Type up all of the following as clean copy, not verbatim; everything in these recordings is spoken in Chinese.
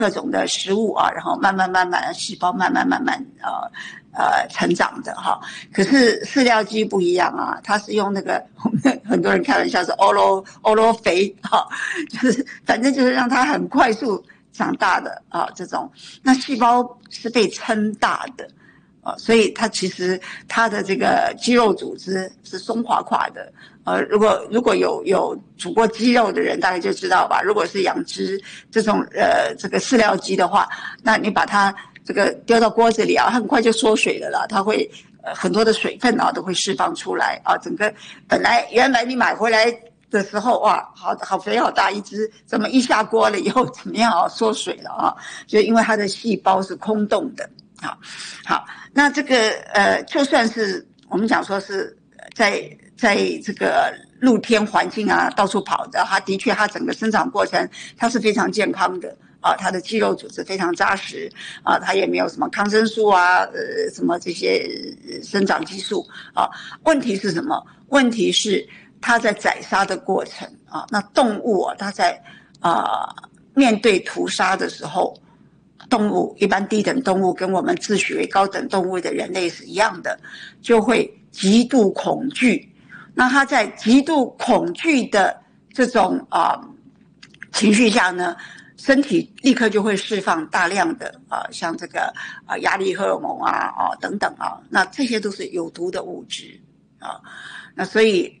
各种的食物啊，然后慢慢细胞慢慢成长的哈。可是饲料鸡不一样啊，它是用那个我们很多人开玩笑是欧罗肥哈，就是反正就是让它很快速长大的啊这种。那细胞是被撑大的。所以它其实它的这个肌肉组织是松垮垮的。如果有煮过鸡肉的人，大概就知道吧。如果是养殖这种这个饲料鸡的话，那你把它这个丢到锅子里啊，很快就缩水了啦。它会很多的水分啊都会释放出来啊。整个原来你买回来的时候哇，好肥好大一只，怎么一下锅了以后怎么样啊？缩水了啊，就因为它的细胞是空洞的。好，那这个就算是我们讲说是在这个露天环境啊到处跑的，它的确它整个生长过程它是非常健康的啊，它的肌肉组织非常扎实啊，它也没有什么抗生素啊什么这些生长激素啊。问题是什么？问题是它在宰杀的过程啊，那动物啊，它在面对屠杀的时候。动物一般低等动物跟我们自诩为高等动物的人类是一样的，就会极度恐惧。那他在极度恐惧的这种情绪下呢，身体立刻就会释放大量的像这个压力荷尔蒙等等啊，那这些都是有毒的物质啊。那所以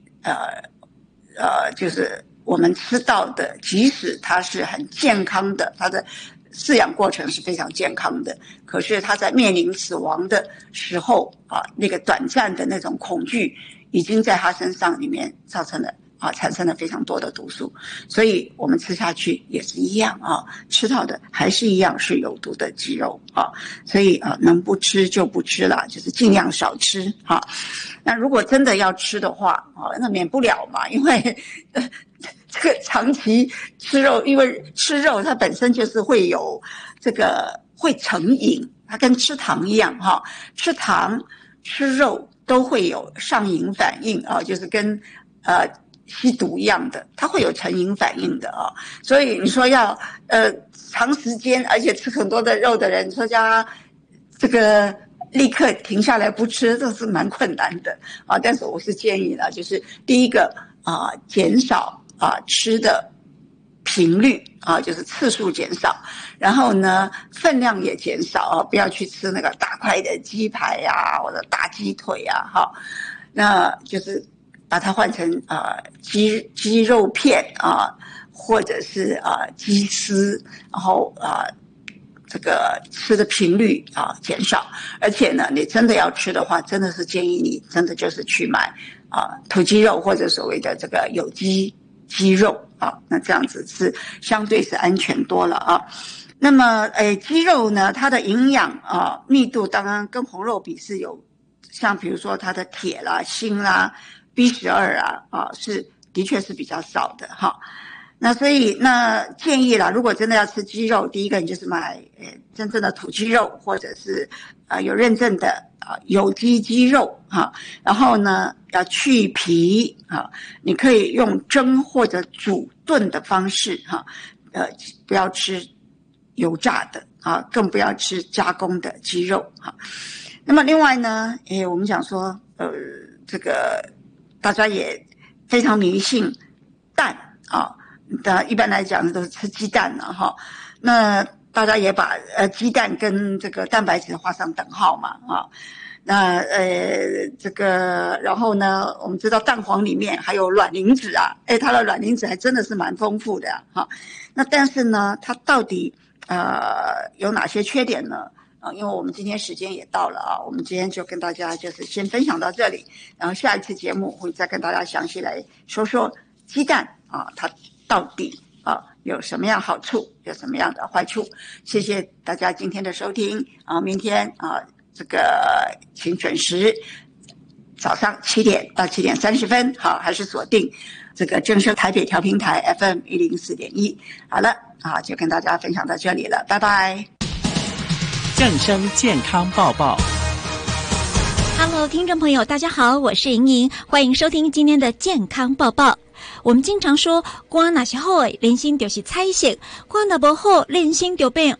就是我们吃到的，即使它是很健康的，它的饲养过程是非常健康的，可是他在面临死亡的时候那个短暂的那种恐惧已经在他身上里面造成了产生了非常多的毒素，所以我们吃下去也是一样吃到的还是一样是有毒的鸡肉所以能不吃就不吃了，就是尽量少吃那如果真的要吃的话那免不了嘛，因为这个长期吃肉，因为吃肉它本身就是会有这个会成瘾，它跟吃糖一样吃糖吃肉都会有上瘾反应就是跟吸毒一样的，它会有成瘾反应的所以你说要长时间而且吃很多的肉的人，说叫他这个立刻停下来不吃，这是蛮困难的但是我是建议呢，就是第一个减少吃的频率就是次数减少，然后呢分量也减少不要去吃那个大块的鸡排或者大鸡腿那就是把它换成鸡肉片或者是鸡丝，然后这个吃的频率减少，而且呢你真的要吃的话，真的是建议你真的就是去买土鸡肉或者所谓的这个有机鸡肉那这样子是相对是安全多了那么鸡肉呢，它的营养密度当然跟红肉比是有，像比如说它的铁啦、锌啦、B12是的确是比较少的那所以那建议啦，如果真的要吃鸡肉，第一个你就是买真正的土鸡肉，或者是有认证的有机鸡肉然后呢要去皮你可以用蒸或者煮炖的方式不要吃油炸的更不要吃加工的鸡肉那么另外呢我们讲说这个大家也非常迷信蛋一般来讲都是吃鸡蛋那大家也把鸡蛋跟这个蛋白质画上等号嘛那这个然后呢我们知道蛋黄里面还有卵磷脂它的卵磷脂还真的是蛮丰富的那但是呢它到底有哪些缺点呢因为我们今天时间也到了我们今天就跟大家就是先分享到这里，然后下一次节目会再跟大家详细来说说鸡蛋它到底有什么样好处，有什么样的坏处。谢谢大家今天的收听明天这个请准时早上7点到7点30分还是锁定这个正声台北调频台 FM 104.1。好了就跟大家分享到这里了，拜拜。 正声健康报报。 Hello， 听众朋友，大家好，我是莹莹，欢迎收听今天的健康报报。 我们经常说，肝若是好的，人生就是彩色；肝若无好，人生就变